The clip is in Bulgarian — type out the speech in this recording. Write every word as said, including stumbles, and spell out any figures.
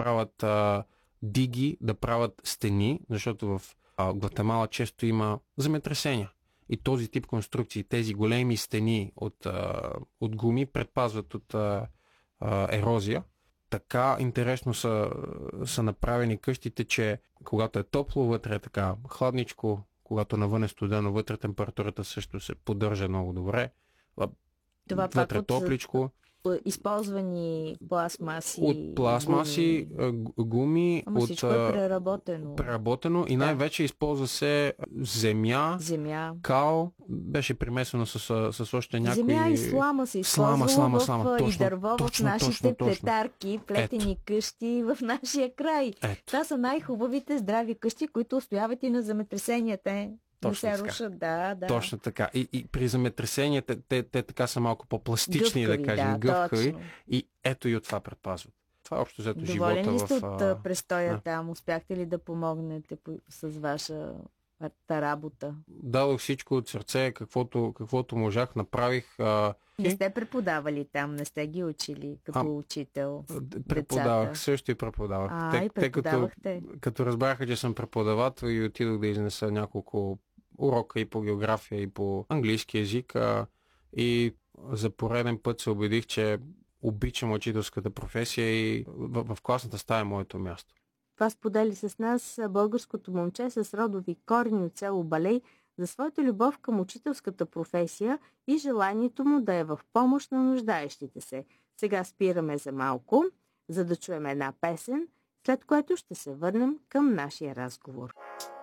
правят а, диги, да правят стени, защото в а, Гватемала често има земетресения. И този тип конструкции, тези големи стени от, а, от гуми предпазват от а, а, ерозия. Така интересно са, са направени къщите, че когато е топло, вътре е така хладничко, когато навън е студено, вътре температурата също се поддържа много добре. Това вътре пак топличко. От използвани пластмаси. От пластмаси, гуми, гуми Ама от, всичко е преработено. Преработено и да. най-вече използва се земя, земя. кал, беше примесено с, с, с още някои... Земя и слама се използва слама, слама, в, слама. и Точно, дърво точно, в нашите точно, точно. плетарки, плетени Ето. къщи в нашия край. Ето. Това са най-хубавите здрави къщи, които устояват и на земетресенията. Точно не се така. рушат, да, да. Точно така. И, и при земетресенията те, те така са малко по-пластични, гъвкави, да кажем, да, гъвкави. Точно. И ето и от това предпазват. Това е общо взето живота в... Доволен ли сте от а... престоя да. там? Успяхте ли да помогнете по, с ваша работа? Дадох всичко от сърце, каквото, каквото можах, направих. А... Не сте преподавали там, не сте ги учили като а, учител? Преподавах, децата. също и преподавах. А, те, и те като, като разбраха, че съм преподавател и отидох да изнеса няколко урока и по география, и по английски език. А, и за пореден път се убедих, че обичам учителската професия и в, в класната стая е моето място. Това сподели с нас българското момче с родови корени от село Балей за своята любов към учителската професия и желанието му да е в помощ на нуждаещите се. Сега спираме за малко, за да чуем една песен, след което ще се върнем към нашия разговор.